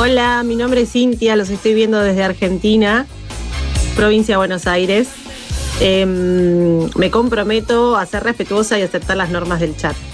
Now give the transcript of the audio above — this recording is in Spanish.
Hola, mi nombre es Cintia, los estoy viendo desde Argentina, provincia de Buenos Aires. Me comprometo a ser respetuosa y aceptar las normas del chat.